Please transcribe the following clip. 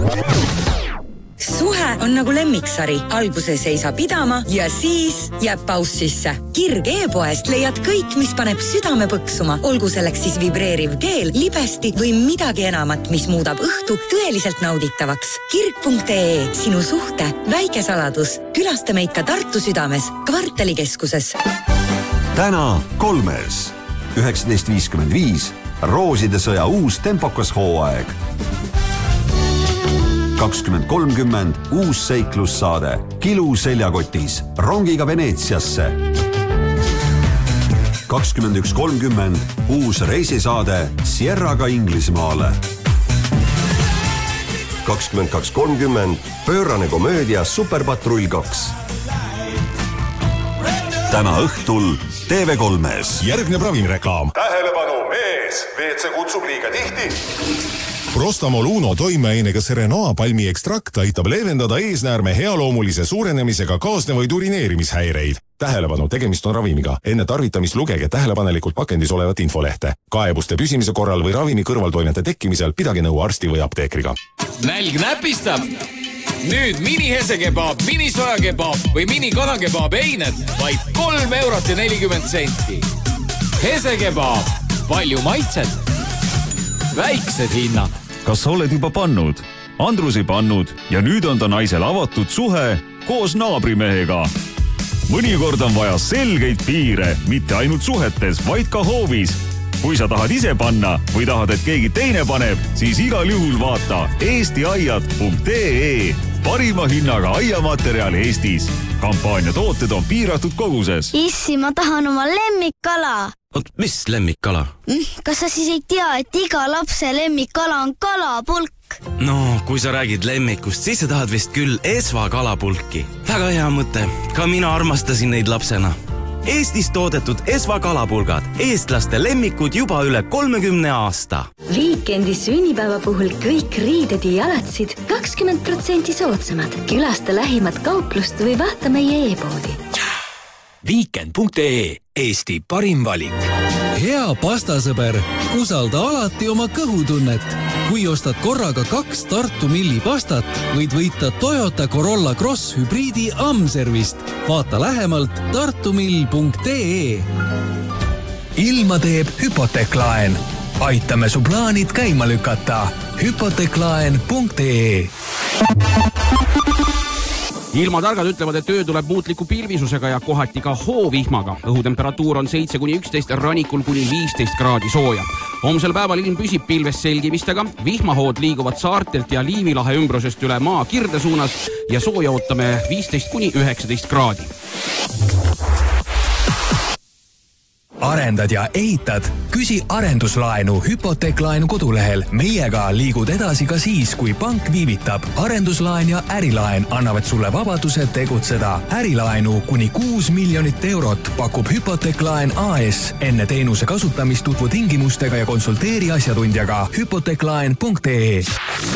Suhe on nagu lemmiksari. Alguses ei saa pidama ja siis jääb paus sisse. Kirg e-poest leiad kõik, mis paneb südame põksuma. Olgu selleks siis vibreeriv keel, libesti või midagi enamat, mis muudab õhtu tõeliselt nauditavaks. Kirg.ee, sinu suhte väike saladus. Külasta meid ka Tartu südames, Kvartalikeskuses. Täna 3. 19.55 Rooside sõja uus tempokas hooaeg. 2030 uus seiklussaade Kilu seljakotis rongiga Veneetsiasse. 21.30 uus reisisaade Sierraga Inglismaale. 22.30 pöörane komöödia Superpatrull 2. Täna õhtul TV3-s. Järgneb ravimreklaam. Tähelepanu, mees! WC kutsub liiga tihti. Prostamol Uno toimeainega Serenoa palmi ekstrakt aitab leevendada eesnäärme healoomulise suurenemisega kaasnevaid urineerimishäireid. Tähelepanu, tegemist on ravimiga. Enne tarvitamist lugege tähelepanelikult pakendis olevat infolehte. Kaebuste püsimise korral või ravimi kõrvaltoimete tekkimisel pidage nõu arsti või apteekriga. Nälg näpistab! Nüüd mini-hesekebab, mini-sojakebab või mini-kanakebaab eined vaid 3,40 €. Hesekebab, palju maitset, väiksed hinnad. Kas sa oled juba pannud? Andrus ei pannud ja nüüd on ta naisel avatud suhe koos naabrimehega. Mõnikord on vaja selgeid piire, mitte ainult suhetes, vaid ka hoovis. Kui sa tahad ise panna või tahad, et keegi teine paneb, siis igal juhul vaata eestiaiad.ee. Parima hinnaga aiamaterjal Eestis. Kampaania tooted on piiratud koguses. Issi, ma tahan oma lemmikkala. Oot, mis lemmikkala? Kas sa siis ei tea, et iga lapse lemmikkala on kalapulk? No, kui sa räägid lemmikust, siis sa tahad vist küll Esva kalapulki. Väga hea mõte. Ka mina armastasin neid lapsena. Eestis toodetud Esva kalapulgad. Eestlaste lemmikud juba üle 30 aasta. Viikendi sünnipäeva puhul kõik riided ja jalatsid 20% soodsamad. Külasta lähimat kauplust või vaata meie e-poodi. Viikend.ee, Eesti parim valik. Hea pastasõber, usalda alati oma kõhutunnet. Kui ostad korraga 2 Tartu Milli pastat, võid võita Toyota Corolla Cross hübriidi Amservist. Vaata lähemalt tartumill.ee. Ilma teeb hüpoteeklaen. Aitame su plaanid käima lükata. Hüpoteeklaen.ee. Ilmatargad ütlevad, et öö tuleb muutliku pilvisusega ja kohati ka hoovihmaga. Õhutemperatuur on 7-11, rannikul kuni 15 kraadi sooja. Homsel päeval ilm püsib pilves selgimistega, vihmahood liiguvad saartelt ja Liivilahe ümbrusest üle maa kirde suunas ja sooja ootame 15-19 kraadi. Arendad ja ehitad? Küsi arenduslaenu Hüpoteeklaenu kodulehel. Meiega liigud edasi ka siis, kui pank viivitab. Arenduslaen ja ärilaen annavad sulle vabaduse tegutseda. Ärilaenu kuni 6 miljonit eurot pakub Hüpoteeklaen AS. Enne teenuse kasutamist tutvu tingimustega ja konsulteeri asjatundjaga. Hüpoteeklaen.ee.